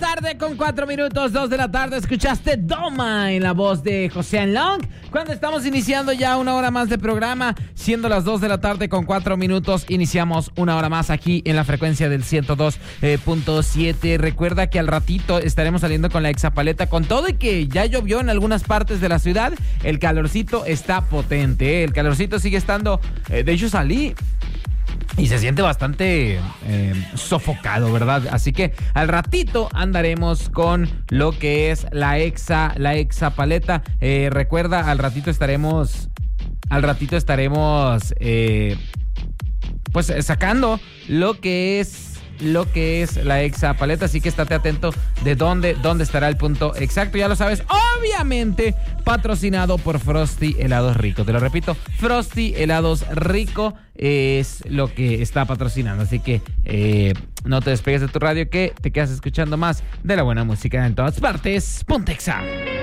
tarde con 4 minutos, 2 de la tarde. Escuchaste Doma en la voz de José Long. Cuando estamos iniciando ya una hora más de programa, siendo las 2 de la tarde con 4 minutos, iniciamos una hora más aquí en la frecuencia del 102.7. Recuerda que al ratito estaremos saliendo con la Exapaleta, con todo y que ya llovió en algunas partes de la ciudad. El calorcito está potente, ¿eh? El calorcito sigue estando. De hecho, salí y se siente bastante sofocado, ¿verdad? Así que al ratito andaremos con lo que es la Exapaleta. Recuerda, al ratito estaremos pues sacando lo que es la Exapaleta, así que estate atento de dónde estará el punto exacto. Ya lo sabes, obviamente patrocinado por Frosty Helados Rico. Te lo repito, Frosty Helados Rico es lo que está patrocinando, así que no te despegues de tu radio, que te quedas escuchando más de la buena música en todas partes. Pontexa.